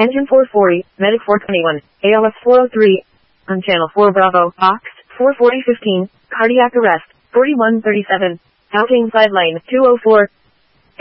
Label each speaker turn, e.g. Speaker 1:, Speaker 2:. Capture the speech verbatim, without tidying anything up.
Speaker 1: Engine four forty, Medic four twenty-one, A L S four oh three, on Channel four Bravo, Ox, four forty fifteen, Cardiac Arrest, forty-one thirty-seven, Alpine Side Lane, two oh four,